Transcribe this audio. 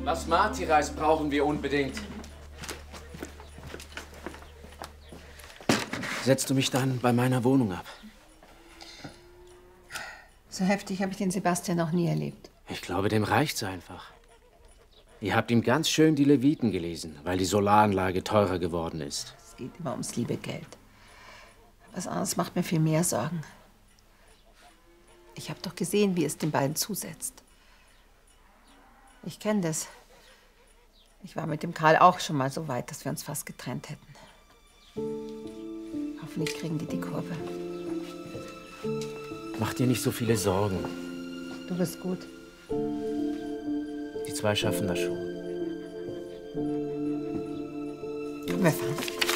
Basmati-Reis brauchen wir unbedingt. Setzt du mich dann bei meiner Wohnung ab? So heftig habe ich den Sebastian noch nie erlebt. Ich glaube, dem reicht's einfach. Ihr habt ihm ganz schön die Leviten gelesen, weil die Solaranlage teurer geworden ist. Es geht immer ums liebe Geld. Was anderes macht mir viel mehr Sorgen. Ich habe doch gesehen, wie es den beiden zusetzt. Ich kenne das. Ich war mit dem Karl auch schon mal so weit, dass wir uns fast getrennt hätten. Hoffentlich kriegen die Kurve. Mach dir nicht so viele Sorgen. Du bist gut. Die zwei schaffen das schon. Komm, wir fahren.